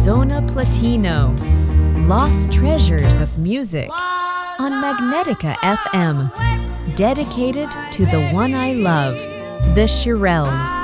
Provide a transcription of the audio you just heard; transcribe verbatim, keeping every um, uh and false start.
Zona Platino, Lost Treasures of Music, on Magnetica F M, dedicated to the one I love, the Shirelles.